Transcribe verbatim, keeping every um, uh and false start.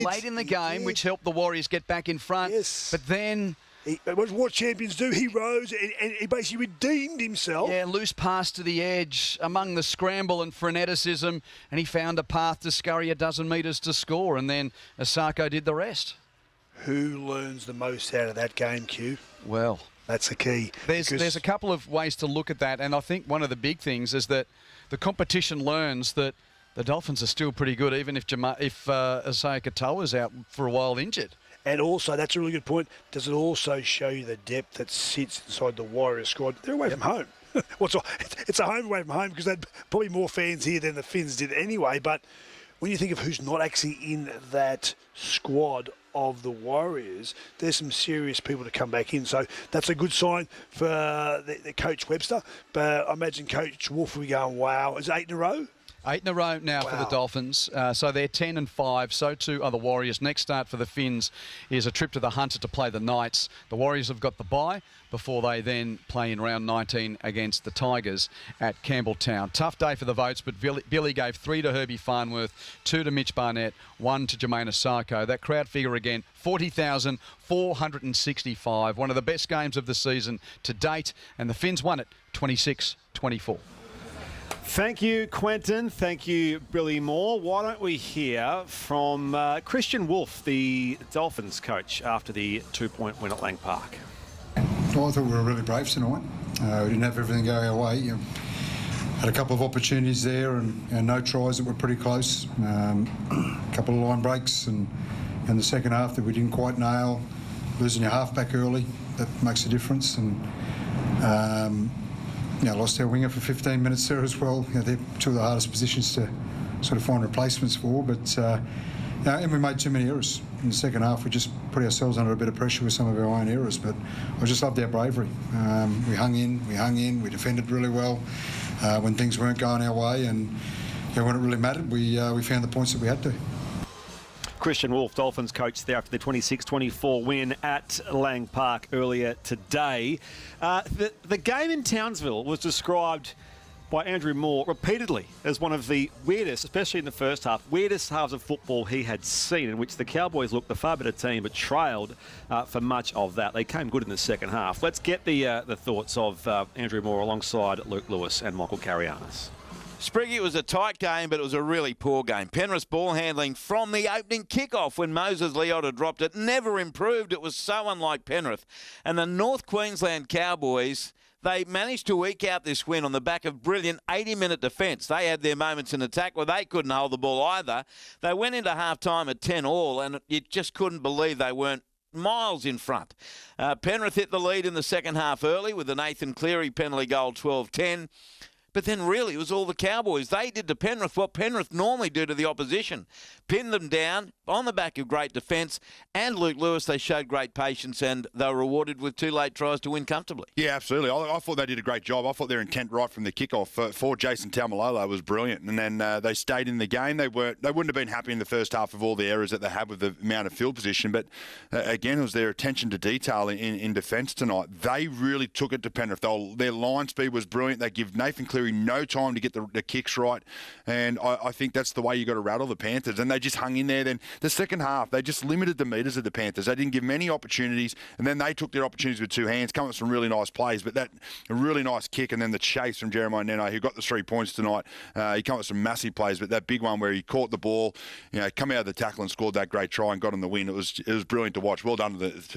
late in the game, which helped the Warriors get back in front. Yes. But then... He, what champions do, he rose and, and he basically redeemed himself. Yeah, loose pass to the edge among the scramble and freneticism, and he found a path to scurry a dozen metres to score, and then Asako did the rest. Who learns the most out of that game, Q? Well, that's the key. There's there's a couple of ways to look at that, and I think one of the big things is that the competition learns that the Dolphins are still pretty good, even if Jama- if uh, Isaiah Katoa's out for a while injured. And also, that's a really good point, does it also show you the depth that sits inside the Warriors squad? They're away from home. well, it's, it's a home away from home because they had probably more fans here than the Finns did anyway. But when you think of who's not actually in that squad of the Warriors, there's some serious people to come back in. So that's a good sign for uh, the, the Coach Webster. But I imagine Coach Wolf will be going, wow, is it eight in a row? Eight in a row now wow. for the Dolphins. Uh, so they're ten and five. So too are the Warriors. Next start for the Finns is a trip to the Hunter to play the Knights. The Warriors have got the bye before they then play in round nineteen against the Tigers at Campbelltown. Tough day for the votes, but Billy, Billy gave three to Herbie Farnworth, two to Mitch Barnett, one to Jermaine Asako. That crowd figure again, forty thousand four hundred sixty-five. One of the best games of the season to date, and the Finns won it twenty-six twenty-four. Thank you, Quentin. Thank you, Billy Moore. Why don't we hear from uh, Christian Wolf, the Dolphins coach, after the two-point win at Lang Park? Well, I thought we were really brave tonight. Uh, we didn't have everything go our way. You know, had a couple of opportunities there and, and no tries that were pretty close. Um, a couple of line breaks and in the second half that we didn't quite nail. Losing your halfback early, that makes a difference. And um, Yeah, lost our winger for fifteen minutes there as well. You know, they're two of the hardest positions to sort of find replacements for. But uh, you know, and we made too many errors in the second half. We just put ourselves under a bit of pressure with some of our own errors. But I just loved our bravery. Um, we hung in, we hung in, we defended really well uh, when things weren't going our way, and you know, when it really mattered, we uh, we found the points that we had to. Christian Wolf, Dolphins coach there after the twenty-six twenty-four win at Lang Park earlier today. Uh, the, the game in Townsville was described by Andrew Moore repeatedly as one of the weirdest, especially in the first half, weirdest halves of football he had seen, in which the Cowboys looked the far better team but trailed uh, for much of that. They came good in the second half. Let's get the, uh, the thoughts of uh, Andrew Moore alongside Luke Lewis and Michael Carianis. Spriggy, it was a tight game, but it was a really poor game. Penrith's ball handling from the opening kickoff when Moses Leota dropped it never improved. It was so unlike Penrith. And the North Queensland Cowboys, they managed to eke out this win on the back of brilliant eighty-minute defence. They had their moments in attack where they couldn't hold the ball either. They went into half-time at ten all, and you just couldn't believe they weren't miles in front. Uh, Penrith hit the lead in the second half early with the Nathan Cleary penalty goal twelve ten. But then really it was all the Cowboys. They did to Penrith what Penrith normally do to the opposition. Pinned them down on the back of great defence. And Luke Lewis, they showed great patience and they were rewarded with two late tries to win comfortably. Yeah, absolutely. I, I thought they did a great job. I thought their intent right from the kickoff for, for Jason Taumalolo was brilliant. And then uh, they stayed in the game. They weren't. They wouldn't have been happy in the first half of all the errors that they had with the amount of field position. But uh, again, it was their attention to detail in, in defence tonight. They really took it to Penrith. They'll, their line speed was brilliant. They give Nathan Cleary no time to get the, the kicks right, and I, I think that's the way you got to rattle the Panthers. And they just hung in there. Then the second half, they just limited the metres of the Panthers. They didn't give many opportunities, and then they took their opportunities with two hands, come up with some really nice plays. But that a really nice kick, and then the chase from Jeremiah Neno, who got the three points tonight. Uh, he came up with some massive plays, but that big one where he caught the ball, you know, come out of the tackle and scored that great try and got on the win. It was it was brilliant to watch. Well done to the, to